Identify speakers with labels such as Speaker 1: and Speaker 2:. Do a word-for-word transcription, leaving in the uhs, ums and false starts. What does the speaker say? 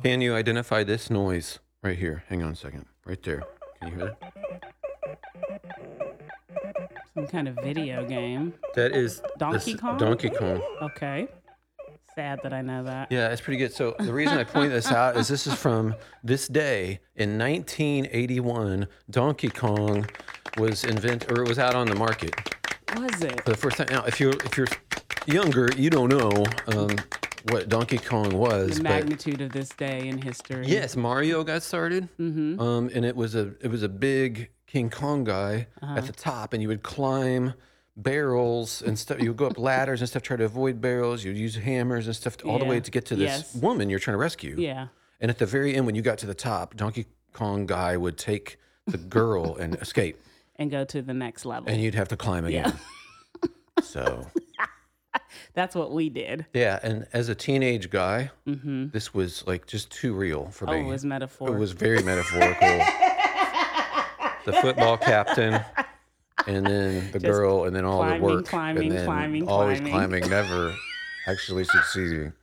Speaker 1: Can you identify this noise right here? Hang on a second. Right there. Can you hear that?
Speaker 2: Some kind of video game.
Speaker 1: That is
Speaker 2: Donkey
Speaker 1: this
Speaker 2: Kong?
Speaker 1: Donkey Kong.
Speaker 2: Okay. Sad that I know that.
Speaker 1: Yeah, it's pretty good. So the reason I point this out is this is from this day in nineteen eighty-one. Donkey Kong was invented, or it was out on the market
Speaker 2: Was it?
Speaker 1: for the first time. Now, if you're if you're younger, you don't know um, what Donkey Kong was.
Speaker 2: The
Speaker 1: but
Speaker 2: magnitude of this day in history.
Speaker 1: yes, Mario got started,
Speaker 2: Mm-hmm.
Speaker 1: um, and it was a it was a big King Kong guy
Speaker 2: Uh-huh.
Speaker 1: at the top, and you would climb barrels and stuff. You would go up ladders and stuff, try to avoid barrels. You'd use hammers and stuff all the
Speaker 2: Yeah.
Speaker 1: way to get to this
Speaker 2: Yes.
Speaker 1: woman you're trying to rescue.
Speaker 2: Yeah.
Speaker 1: And at the very end, when you got to the top, Donkey Kong guy would take the girl and escape,
Speaker 2: And go to the next level.
Speaker 1: and you'd have to climb again. So
Speaker 2: That's what we did.
Speaker 1: yeah, and as a teenage guy,
Speaker 2: Mm-hmm.
Speaker 1: this was like just too real for
Speaker 2: Oh,
Speaker 1: me.
Speaker 2: it was metaphor.
Speaker 1: It was very metaphorical. The football captain, and then the
Speaker 2: Just
Speaker 1: girl, and then all
Speaker 2: climbing,
Speaker 1: the work,
Speaker 2: climbing,
Speaker 1: and then
Speaker 2: climbing,
Speaker 1: always
Speaker 2: climbing.
Speaker 1: climbing, never actually succeeding.